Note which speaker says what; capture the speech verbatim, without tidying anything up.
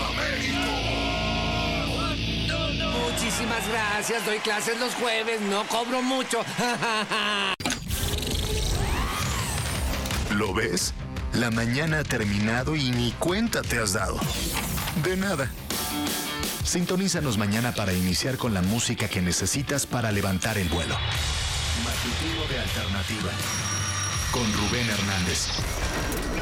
Speaker 1: Muchísimas gracias, doy clases los jueves, no cobro mucho.
Speaker 2: ¿Lo ves? La mañana ha terminado y ni cuenta te has dado. De nada. Sintonízanos mañana para iniciar con la música que necesitas para levantar el vuelo. Matutino de Alternativa con Rubén Hernández.